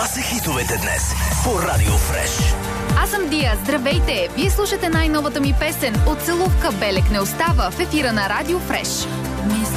Това са хитовете днес по Радио Фреш. Аз съм Дия, здравейте! Вие слушате най-новата ми песен от Целувка Белек не остава в ефира на Радио Фреш.